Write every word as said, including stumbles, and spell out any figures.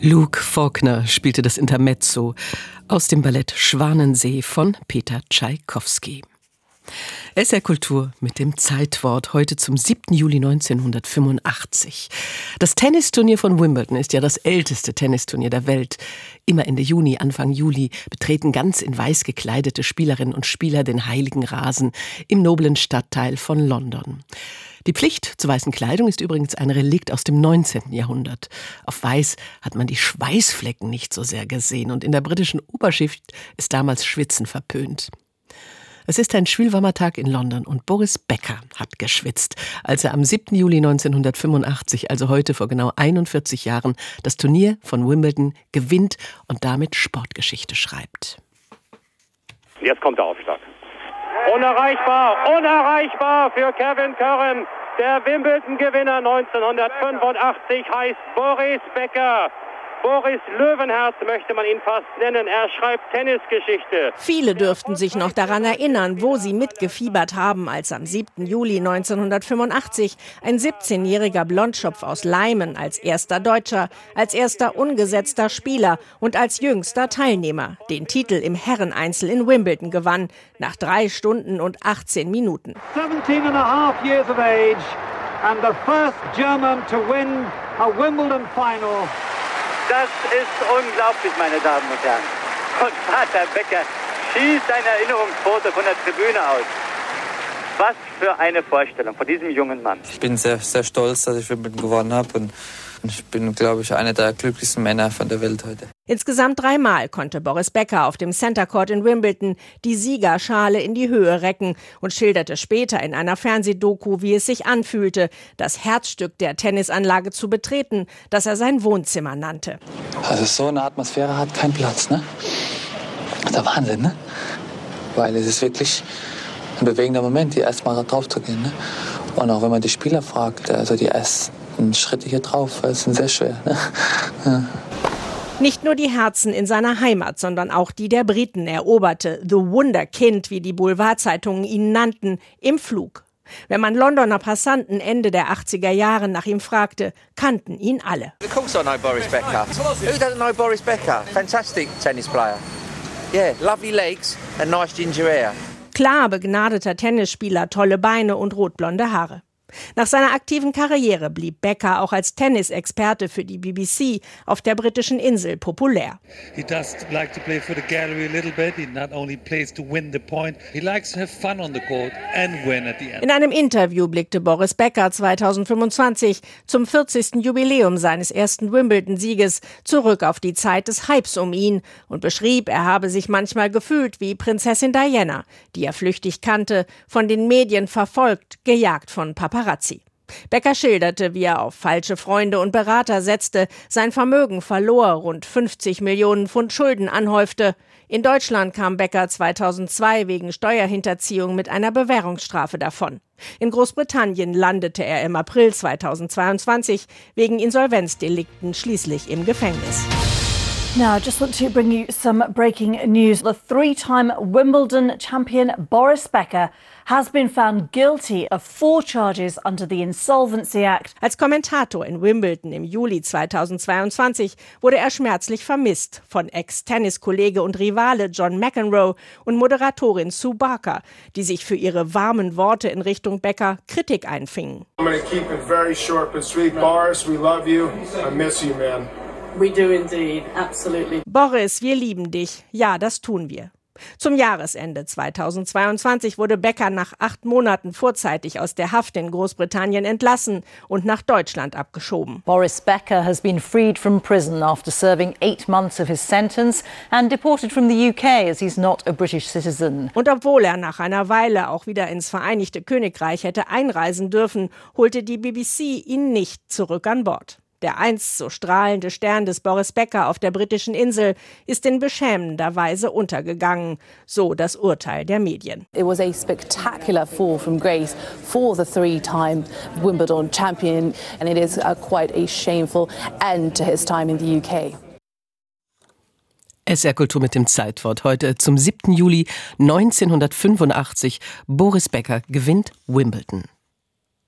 Luke Faulkner spielte das Intermezzo aus dem Ballett Schwanensee von Peter Tschaikowski. S R Kultur mit dem Zeitwort heute zum siebten Juli neunzehnhundertfünfundachtzig. Das Tennisturnier von Wimbledon ist ja das älteste Tennisturnier der Welt. Immer Ende Juni, Anfang Juli betreten ganz in weiß gekleidete Spielerinnen und Spieler den heiligen Rasen im noblen Stadtteil von London. Die Pflicht zur weißen Kleidung ist übrigens ein Relikt aus dem neunzehnten Jahrhundert. Auf Weiß hat man die Schweißflecken nicht so sehr gesehen und in der britischen Oberschicht ist damals Schwitzen verpönt. Es ist ein schwülwarmer Tag in London und Boris Becker hat geschwitzt, als er am siebten Juli neunzehnhundertfünfundachtzig, also heute vor genau einundvierzig Jahren, das Turnier von Wimbledon gewinnt und damit Sportgeschichte schreibt. Jetzt kommt der Aufschlag. Unerreichbar, unerreichbar für Kevin Curran. Der Wimbledon-Gewinner neunzehnhundertfünfundachtzig heißt Boris Becker. Boris Löwenherz möchte man ihn fast nennen. Er schreibt Tennisgeschichte. Viele dürften sich noch daran erinnern, wo sie mitgefiebert haben, als am siebten Juli neunzehnhundertfünfundachtzig ein siebzehnjähriger Blondschopf aus Leimen als erster Deutscher, als erster ungesetzter Spieler und als jüngster Teilnehmer den Titel im Herreneinzel in Wimbledon gewann, nach drei Stunden und achtzehn Minuten. seventeen and a half years of age and the first German to win a Wimbledon final. Das ist unglaublich, meine Damen und Herren. Und Vater Becker schießt ein Erinnerungsfoto von der Tribüne aus. Was für eine Vorstellung von diesem jungen Mann. Ich bin sehr, sehr stolz, dass ich Wimbledon gewonnen habe. Und ich bin, glaube ich, einer der glücklichsten Männer von der Welt heute. Insgesamt dreimal konnte Boris Becker auf dem Center Court in Wimbledon die Siegerschale in die Höhe recken und schilderte später in einer Fernsehdoku, wie es sich anfühlte, das Herzstück der Tennisanlage zu betreten, das er sein Wohnzimmer nannte. Also so eine Atmosphäre hat keinen Platz, ne? Das ist der Wahnsinn, ne? Weil es ist wirklich ein bewegender Moment, hier erstmal drauf zu gehen, ne? Und auch wenn man die Spieler fragt, also die ersten Schritte hier drauf, das sind sehr schwer, ne? Ja. Nicht nur die Herzen in seiner Heimat, sondern auch die der Briten eroberte The Wunderkind, wie die Boulevardzeitungen ihn nannten, im Flug. Wenn man Londoner Passanten Ende der achtziger Jahre nach ihm fragte, kannten ihn alle. Of course I know Boris Becker. Who doesn't know Boris Becker? Fantastic tennis player. Yeah, lovely legs and nice ginger hair. Klar begnadeter Tennisspieler, tolle Beine und rotblonde Haare. Nach seiner aktiven Karriere blieb Becker auch als Tennisexperte für die B B C auf der britischen Insel populär. He does like to play for the gallery a little bit. He not only plays to win the point, he likes to have fun on the court and win at the end. In einem Interview blickte Boris Becker zweitausendfünfundzwanzig zum vierzigsten Jubiläum seines ersten Wimbledon-Sieges zurück auf die Zeit des Hypes um ihn und beschrieb, er habe sich manchmal gefühlt wie Prinzessin Diana, die er flüchtig kannte, von den Medien verfolgt, gejagt von Paparazzi. Becker schilderte, wie er auf falsche Freunde und Berater setzte, sein Vermögen verlor, rund fünfzig Millionen Pfund Schulden anhäufte. In Deutschland kam Becker zweitausendzwei wegen Steuerhinterziehung mit einer Bewährungsstrafe davon. In Großbritannien landete er im April zweitausendzweiundzwanzig wegen Insolvenzdelikten schließlich im Gefängnis. Now, I just want to bring you some breaking news. The three-time Wimbledon champion Boris Becker has been found guilty of four charges under the Insolvency Act. Als Kommentator in Wimbledon im Juli zweitausendzweiundzwanzig wurde er schmerzlich vermisst von Ex-Tenniskollege und Rivale John McEnroe und Moderatorin Sue Barker, die sich für ihre warmen Worte in Richtung Becker Kritik einfingen. I'm going to keep it very short but sweet. Boris, we love you. I miss you, man. We do indeed, absolutely. Boris, wir lieben dich. Ja, das tun wir. Zum Jahresende zweitausendzweiundzwanzig wurde Becker nach acht Monaten vorzeitig aus der Haft in Großbritannien entlassen und nach Deutschland abgeschoben. Boris Becker has been freed from prison after serving eight months of his sentence and deported from the U K as he's not a British citizen. Und obwohl er nach einer Weile auch wieder ins Vereinigte Königreich hätte einreisen dürfen, holte die B B C ihn nicht zurück an Bord. Der einst so strahlende Stern des Boris Becker auf der britischen Insel ist in beschämender Weise untergegangen, so das Urteil der Medien. It was a spectacular fall from grace for the three-time Wimbledon champion and it is a quite a shameful end to his time in the U K. S R Kultur mit dem Zeitwort heute zum siebten Juli neunzehnhundertfünfundachtzig. Boris Becker gewinnt Wimbledon.